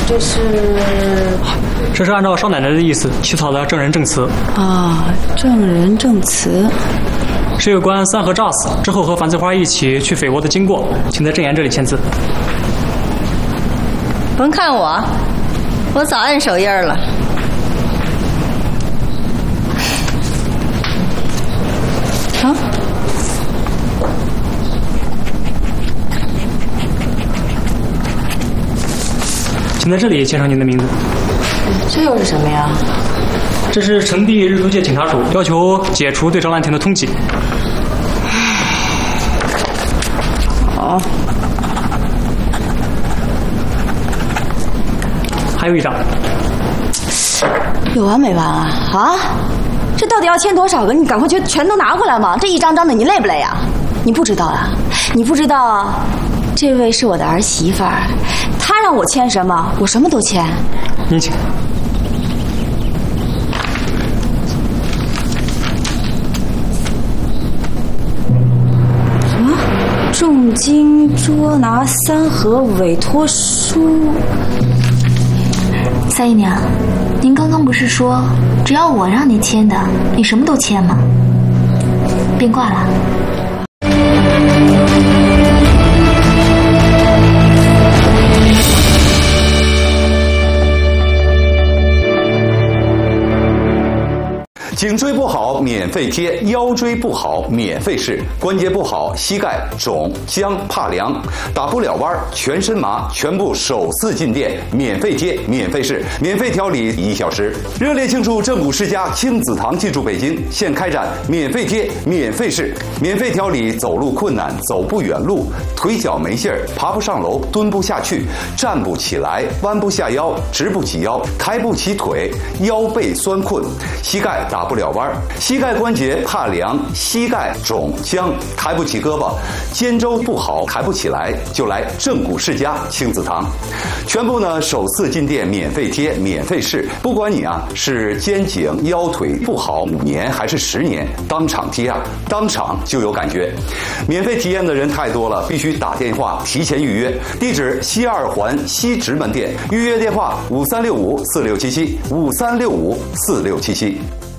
这是按照少奶奶的意思起草的证人证词。 啊，证人证词是有关三河诈死之后和樊翠花一起去匪窝的经过，请在证言这里签字。 甭看我早按手印了。 啊， 请在这里签上您的名字。 这又是什么呀？ 这是城地日租界警察署要求解除对赵兰亭的通缉。 好， 还有一张。 有完没完啊？啊，这到底要签多少个？你赶快全都拿过来嘛！这一张张的，你累不累呀？你不知道啊？你不知道啊？这位是我的儿媳妇儿，她让我签什么，我什么都签。 您请。 什么？重金捉拿三河委托书？ 三姨娘，您刚刚不是说只要我让你签的，你什么都签吗？便挂了。 颈椎不好免费贴，腰椎不好免费试，关节不好膝盖肿僵怕凉，打不了弯全身麻，全部首次进店免费贴免费试，免费调理1小时。热烈庆祝正骨世家亲子堂进驻北京，现开展免费贴免费试，免费调理走路困难走不远路，腿脚没劲儿爬不上楼蹲不下去站不起来弯不下腰直不起腰抬不起腿腰背酸困，膝盖打不了弯，膝盖关节怕凉，膝盖肿僵抬不起胳膊，肩周不好抬不起来，就来正骨世家亲子堂。全部呢首次进店免费贴免费试，不管你啊是肩颈腰腿不好5年还是10年，当场贴啊，当场就有感觉。免费体验的人太多了，必须打电话提前预约。地址西2环西直门店，预约电话5365467753654677。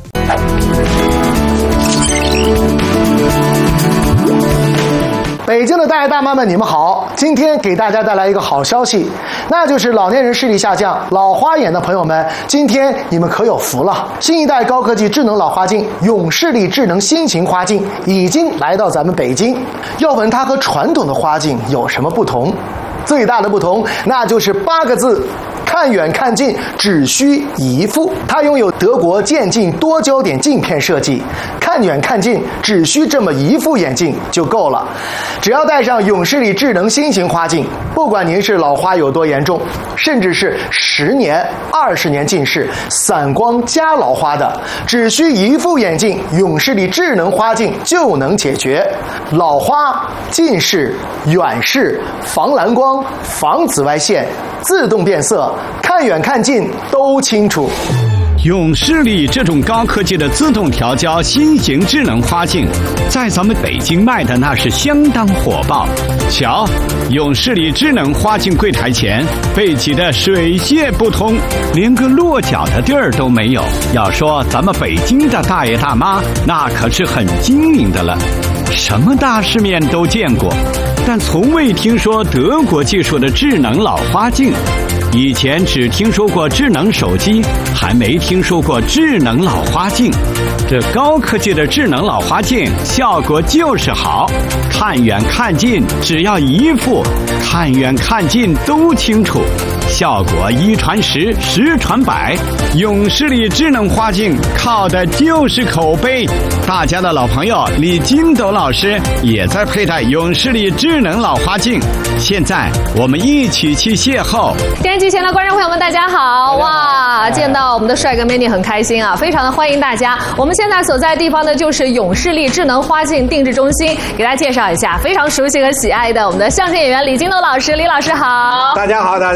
北京的大爷大妈们，你们好！今天给大家带来一个好消息，那就是老年人视力下降、老花眼的朋友们，今天你们可有福了！新一代高科技智能老花镜永视力智能新型花镜已经来到咱们北京。要问它和传统的花镜有什么不同？最大的不同，那就是8个字：看远看近只需一副。它拥有德国渐进多焦点镜片设计，看远看近只需这么一副眼镜就够了。只要戴上永视力智能新型花镜，不管您是老花有多严重，甚至是10年、20年近视、散光加老花的，只需一副眼镜，永视力智能花镜就能解决老花、近视、远视、防蓝光、防紫外线、自动变色，看远看近都清楚。 永视力这种高科技的自动调焦新型智能花镜，在咱们北京卖的那是相当火爆。瞧，永视力智能花镜柜台前被挤得水泄不通，连个落脚的地儿都没有。要说咱们北京的大爷大妈，那可是很精明的了，什么大世面都见过，但从未听说德国技术的智能老花镜。以前只听说过智能手机，还没听说过智能老花镜。这高科技的智能老花镜效果就是好，看远看近只要一副，看远看近都清楚，效果1传10，10传100。永视力智能花镜靠的就是口碑。大家的老朋友李金斗老师也在佩戴永视力智能老花镜，现在我们一起去邂逅。 电视机前的观众朋友们，大家好！哇，见到我们的帅哥美女很开心啊，非常的欢迎大家。我们现在所在的地方呢，就是永视力智能花镜定制中心，给大家介绍一下非常熟悉和喜爱的我们的相声演员李金斗老师。李老师好。 大家好，大家好。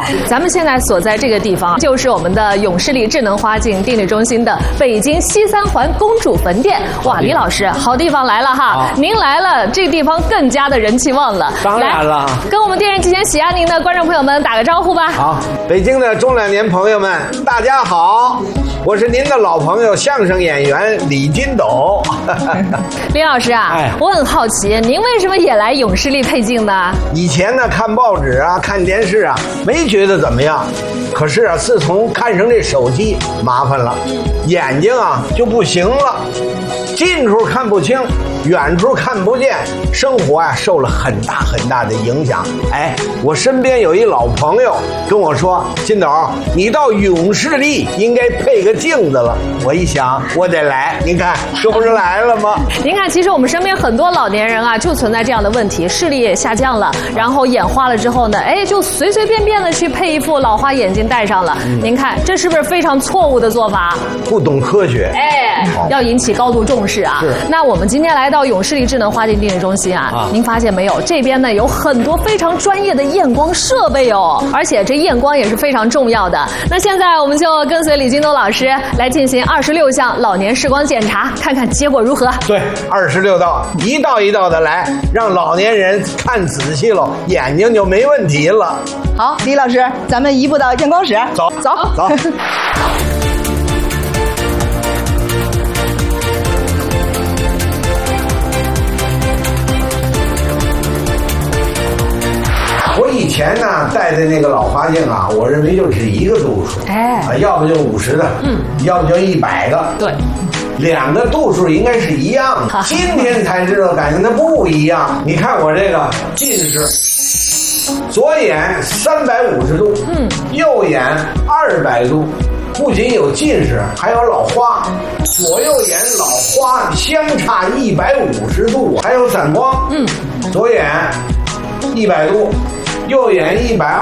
咱们现在所在这个地方，就是我们的永视力智能花镜定制中心的北京西三环公主坟店。哇，李老师，好地方来了哈！您来了，这个地方更加的人气旺了。 当然了， 跟我们电视机前喜爱您的观众朋友们打个招呼吧。 好，北京的中老年朋友们，大家好，我是您的老朋友相声演员李金斗。 李老师啊，我很好奇，您为什么也来永视力配镜呢？ 以前呢，看报纸啊，看电视啊，没觉得怎么样。可是啊，自从看上这手机，麻烦了，眼睛啊就不行了，近处看不清，远处看不见，生活啊受了很大很大的影响。哎，我身边有一老朋友跟我说：“金斗，你到永视力应该配个镜子了。”我一想，我得来，您看这不是来了吗？ 您看，其实我们身边很多老年人啊，就存在这样的问题，视力也下降了，然后眼花了之后呢，哎，就随随便便的去配一副老花眼镜戴上了。您看，这是不是非常错误的做法？ 不懂科学， 哎，要引起高度重视啊。那我们今天来到永视力智能花镜定制中心啊，您发现没有？这边呢有很多非常专业的验光设备哦，而且这验光也是非常重要的。那现在我们就跟随李金斗老师来进行26项老年视光检查，看看结果如何。 对，26道，一道一道的来，让老年人看仔细了，眼睛就没问题了。 好，李老师，咱们移步到验光室， 走。我以前呢戴的那个老花镜啊，我认为就是一个度数，要不就50的，要不就100的， 对， 两个度数应该是一样的。今天才知道，感觉它不一样。你看我这个近视，左眼350度，右眼200度。不仅有近视，还有老花，左右眼老花相差150度，还有散光，左眼100度，右眼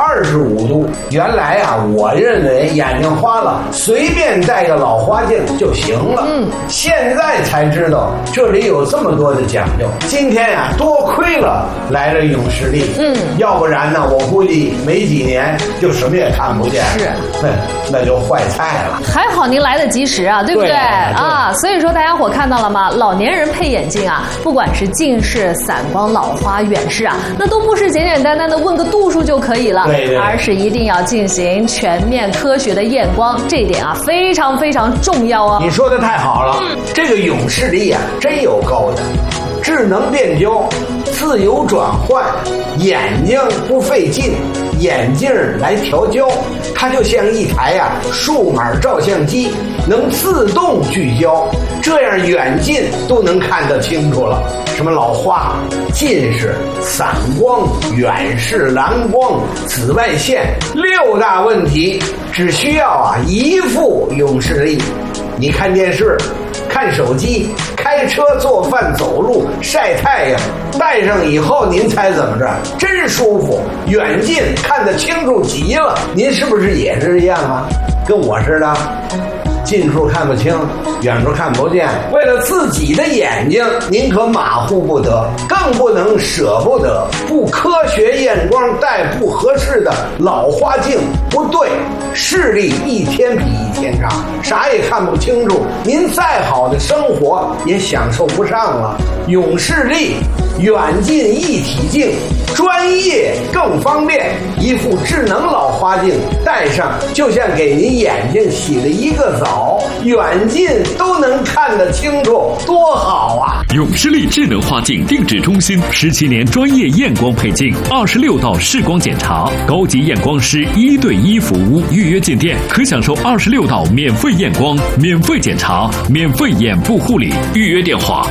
125度。原来啊，我认为眼睛花了，随便戴个老花镜就行了。现在才知道这里有这么多的讲究。今天呀，多亏了来了永视力，要不然呢，我估计没几年就什么也看不见。是，那就坏菜了。 还好您来得及时啊，对不对？啊，所以说大家伙看到了吗？老年人配眼镜啊，不管是近视、散光、老花、远视啊，那都不是简简单单的问个度数就可以了，而是一定要进行全面科学的验光，这一点啊非常非常重要哦。 你说的太好了，这个永视力啊真有高的，智能变焦，自由转换，眼睛不费劲，眼镜来调焦，它就像一台数码照相机，能自动聚焦，这样远近都能看得清楚了。什么老花、近视、散光、远视、蓝光、紫外线6大问题，只需要一副永视力。你看电视、看手机、开车、做饭、走路、晒太阳，戴上以后您猜怎么着？真舒服，远近看得清楚极了。您是不是也是这样啊？跟我似的，近处看不清，远处看不见，为了自己的眼睛，您可马虎不得，更不能舍不得。不科学验光戴不合适的老花镜不对，视力一天比一天差，啥也看不清楚，您再好的生活也享受不上了。永视力远近一体镜，专业更方便，一副智能老花镜戴上，就像给您眼睛洗了一个澡，远近都能看得清楚，多好啊！ 永视力智能花镜定制中心17年专业验光配镜，26道视光检查，高级验光师1对1服务，预约进店可享受26道免费验光、免费检查、免费眼部护理。预约电话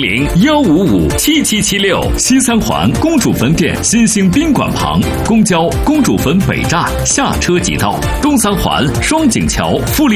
400-155-7776，西三环公主坟店新兴宾馆旁，公交公主坟北站下车即到。东三环双井桥富力城店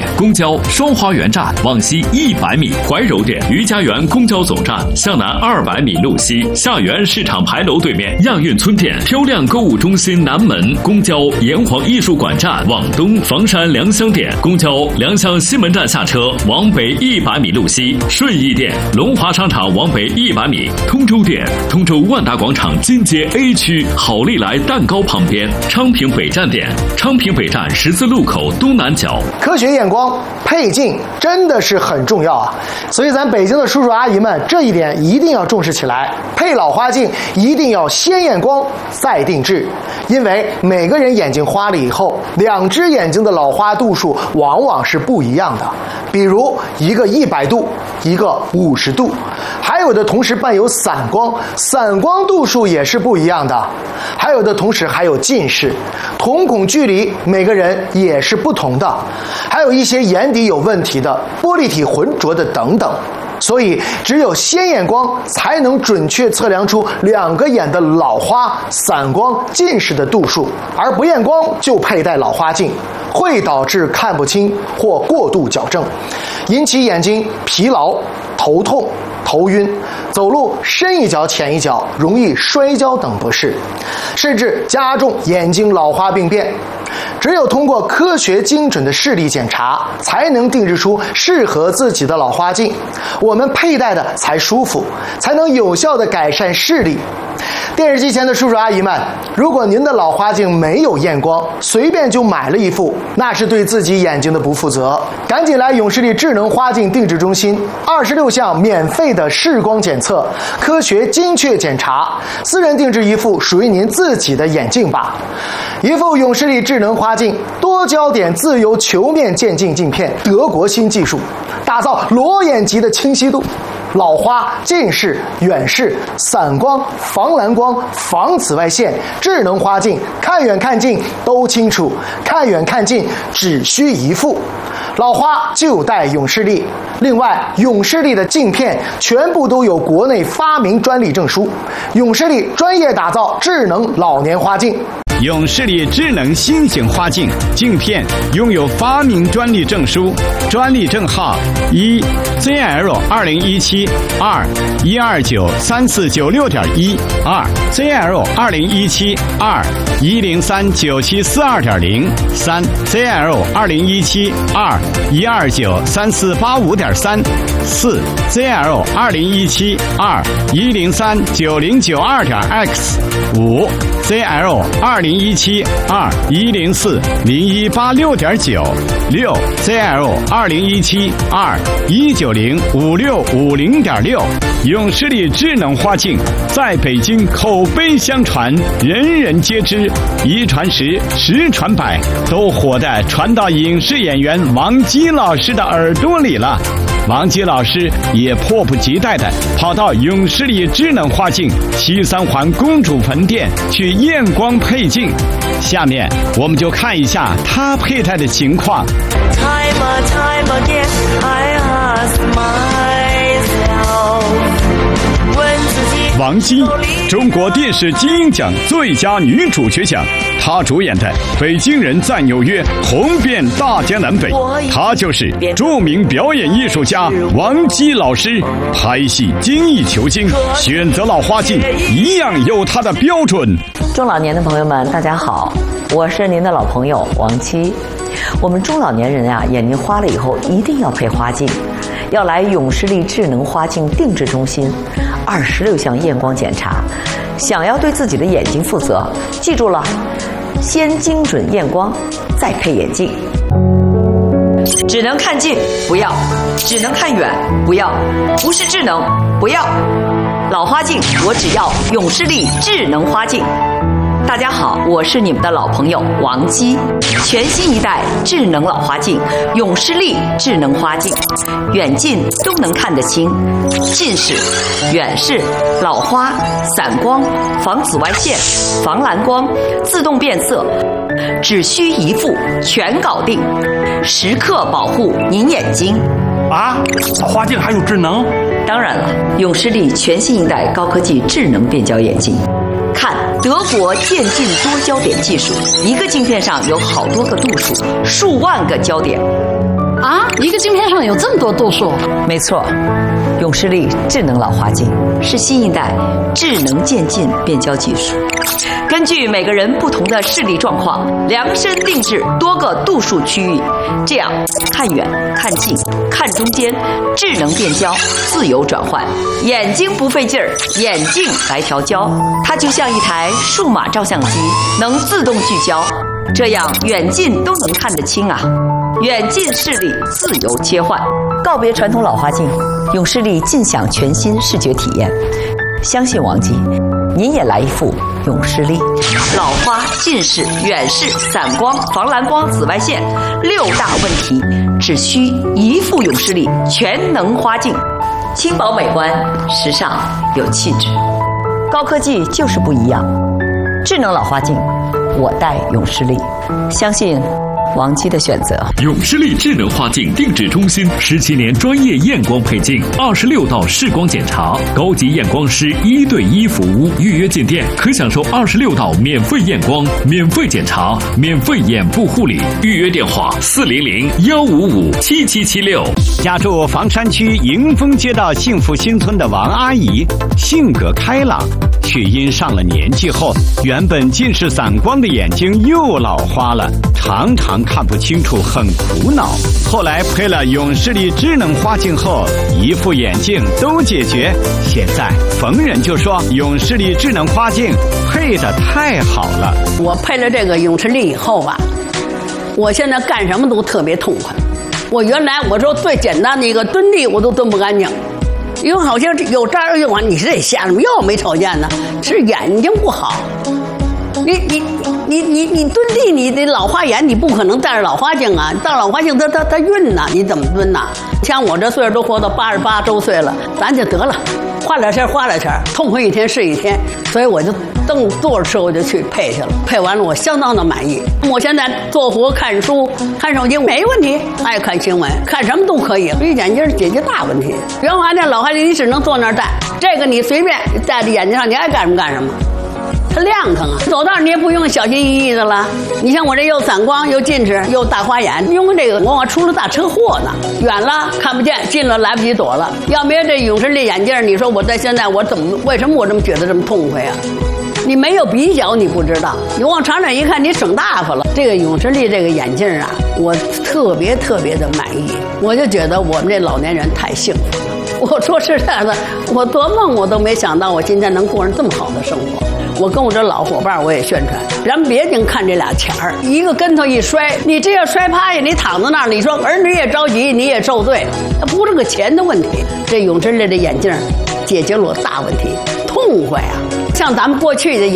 公交双花园站往西100米，怀柔店余家园公交总站向南200米路西，下园市场牌楼对面亚运村店漂亮购物中心南门，公交炎黄艺术馆站往东房山良乡店，公交良乡西门站下车往北100米路西，顺义店龙华商场往北100米，通州店通州万达广场金街 A 区好利来蛋糕旁边，昌平北站店昌平北站十字路口东南角。 科学验光配镜真的是很重要啊，所以咱北京的叔叔阿姨们这一点一定要重视起来。配老花镜一定要先验光再定制，因为每个人眼睛花了以后，2只眼睛的老花度数往往是不一样的，比如一个100度，一个50度，还有的同时伴有散光，散光度数也是不一样的，还有的同时还有近视，瞳孔距离每个人也是不同的，还有一些眼底有问题的，玻璃体浑浊的等等。所以只有先验光才能准确测量出2个眼的老花、散光、近视的度数，而不验光就佩戴老花镜会导致看不清或过度矫正，引起眼睛疲劳、头痛、头晕，走路深一脚浅一脚，容易摔跤等不适，甚至加重眼睛老花病变。只有通过科学精准的视力检查，才能定制出适合自己的老花镜，我们佩戴的才舒服，才能有效地改善视力。电视机前的叔叔阿姨们，如果您的老花镜没有验光，随便就买了一副，那是对自己眼睛的不负责。赶紧来永视力智能花镜定制中心，26项免费的视光检测，科学精确检查，私人定制一副属于您自己的眼镜吧。一副永视力智能花镜，多焦点自由球面渐进镜片，德国新技术，打造裸眼级的清晰度。老花、近视、远视、散光、防蓝光、防紫外线，智能花镜，看远看近都清楚，看远看近只需一副。老花就戴永视力。另外，永视力的镜片全部都有国内发明专利证书，永视力专业打造智能老年花镜。 永视力智能新型花镜镜片拥有发明专利证书，专利证号1 ZL2017 2 1293496.1 2 ZL2017 2 1039742.0 3 ZL2017 2 1293485.3 4 ZL2017 2 1039092.x 5 ZL2017 2 1040186.9 6 ZL2017 2 1905650.6。永视力智能花镜在北京口碑相传，人人皆知，一传十，十传百，都火的传到影视演员王姬老师的耳朵里了。王姬老师也迫不及待地跑到永视力智能花镜西三环公主坟店去验光配镜。下面我们就看一下他佩戴的情况。王姬，中国电视金鹰奖最佳女主角奖，她主演的《北京人在纽约》红遍大江南北。她就是著名表演艺术家王姬老师。拍戏精益求精，选择老花镜一样有她的标准。 中老年的朋友们，大家好，我是您的老朋友王姬。我们中老年人啊，眼睛花了以后一定要配花镜，要来永视力智能花镜定制中心，26项验光检查。想要对自己的眼睛负责，记住了，先精准验光，再配眼镜。只能看近不要，只能看远不要，不是智能不要。老花镜我只要永视力智能花镜。大家好，我是你们的老朋友王姬。全新一代智能老花镜永视力智能花镜，远近都能看得清，近视、远视、老花、散光、防紫外线、防蓝光、自动变色，只需一副全搞定，时刻保护您眼睛。 啊，老花镜还有智能？ 当然了，永视力全新一代高科技智能变焦眼镜。看德国渐进多焦点技术，一个镜片上有好多个度数，数万个焦点。 啊，一个镜片上有这么多度数？ 没错，永视力智能老花镜是新一代智能渐进变焦技术，根据每个人不同的视力状况，量身定制多个度数区域，这样看远、看近、看中间，智能变焦，自由转换，眼睛不费劲儿，眼镜来调焦，它就像一台数码照相机，能自动聚焦，这样远近都能看得清啊。远近视力自由切换，告别传统老花镜，永视力尽享全新视觉体验。相信王姬，您也来一副永视力。老花、近视、远视、散光、防蓝光、紫外线6大问题，只需一副永视力全能花镜，轻薄美观，时尚有气质。高科技就是不一样，智能老花镜，我戴永视力，相信王姬的选择。 永视力智能花镜定制中心17年专业验光配镜，26道视光检查，高级验光师1对1服务，预约进店可享受26道免费验光、免费检查、免费眼部护理。预约电话400-155-7776。 家住房山区迎丰街道幸福新村的王阿姨，性格开朗，却因上了年纪后，原本近视散光的眼睛又老花了，常常看不清楚，很苦恼。后来配了永视力智能花镜后，一副眼镜都解决。现在逢人就说永视力智能花镜配得太好了。 我配了这个永视力以后吧，我现在干什么都特别痛快。我原来我说最简单的一个蹲地我都蹲不干净，因为好像有这儿用啊，你是得瞎了，又没瞅见呢，是眼睛不好。你蹲地，你得老花眼，你不可能戴着老花镜啊！戴老花镜它晕呐，你怎么蹲呐？像我这岁数都活到88周岁了，咱就得了，花点钱，痛快一天是一天。所以我就正坐着车我就去配去了，配完了我相当的满意。我现在做活、看书、看手机没问题，爱看新闻，看什么都可以。这眼镜解决大问题。原花镜、老花镜你只能坐那儿戴，这个你随便戴在眼睛上，你爱干什么干什么。它亮堂啊，走道你也不用小心翼翼的了。你像我这又散光又近视又大花眼，用这个我出了大车祸呢，远了看不见，近了来不及躲了。要没有这永视力眼镜，你说我在现在我为什么我这么觉得这么痛快啊？你没有比较你不知道，你往长远一看你省大发了。这个永视力这个眼镜啊，我特别的满意，我就觉得我们这老年人太幸福了。我说实在的，我做梦我都没想到我今天能过上这么好的生活。我跟我这老伙伴我也宣传，咱别净看这俩钱儿，一个跟头一摔，你这要摔趴下，你躺在那儿，你说儿女也着急，你也受罪，它不是个钱的问题。这永视力的眼镜解决了我大问题，痛快啊！像咱们过去的